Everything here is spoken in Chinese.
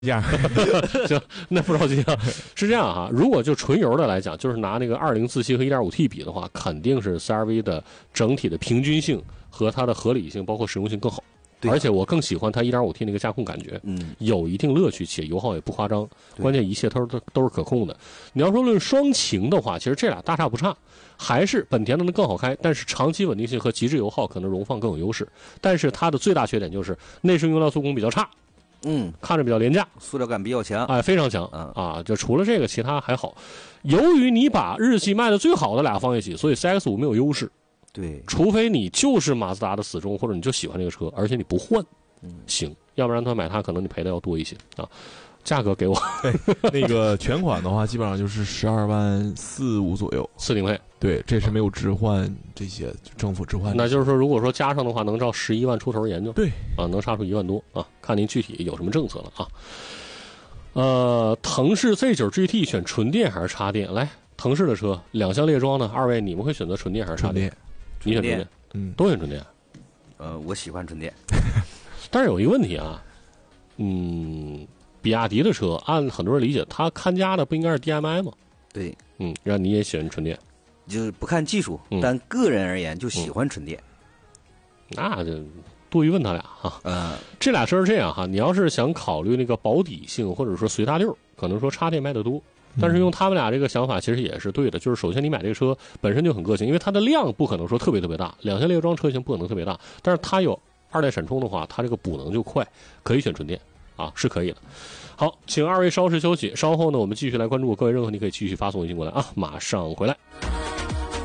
行，那不着急啊。是这样哈，如果就纯油的来讲，就是拿那个20自吸和 1.5T 比的话，肯定是 CR-V 的整体的平均性和它的合理性，包括实用性更好。而且我更喜欢它 1.5T 那个驾控感觉，有一定乐趣，且油耗也不夸张，关键一切都是可控的。你要说论双擎的话，其实这俩大差不差，还是本田的更好开，但是长期稳定性和极致油耗可能荣放更有优势。但是它的最大缺点就是内饰用料做工比较差，看着比较廉价， 塑料感比较强， 非常强啊！就除了这个，其他还好。由于你把日系卖的最好的俩放一起，所以 CX-5没有优势。 对， 除非你就是马自达的死忠，或者你就喜欢这个车，而且你不换，行，要不然他买它可能你赔的要多一些啊。价格给我， 那个全款的话，基本上就是12万4、5左右， 次顶配。对， 这是没有置换这些政府置换。 那就是说，如果说加上的话，能照11万出头研究。 对啊，能差出1万多啊，看您具体有什么政策了啊。腾势 Z9 GT 选纯电还是插电？来，腾势的车两厢列装呢，二位你们会选择纯电还是插电？你选纯电，都选纯电。 我喜欢纯电， 但是有一个问题啊，比亚迪的车按很多人理解，它看家的不应该是 DMI 吗？ 对， 让你也喜欢纯电， 就是不看技术，但个人而言就喜欢纯电。 那就多余问他俩哈。这俩车是这样哈，你要是想考虑那个保底性或者说随大溜，可能说插电卖得多。但是用他们俩这个想法其实也是对的，就是首先你买这个车本身就很个性，因为它的量不可能说特别大，两厢列装车型不可能特别大，但是它有2代闪充的话，它这个补能就快，可以选纯电啊，是可以的。好，请二位稍事休息，稍后呢我们继续来关注各位任何你可以继续发送微信过来啊，马上回来。